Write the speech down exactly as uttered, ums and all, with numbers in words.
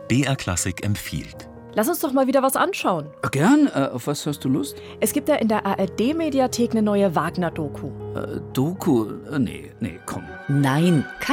B R Klassik empfiehlt. Lass uns doch mal wieder was anschauen. Gern. Äh, auf was hast du Lust? Es gibt ja in der A R D-Mediathek eine neue Wagner-Doku. Äh, Doku? Äh, nee, nee, komm. Nein,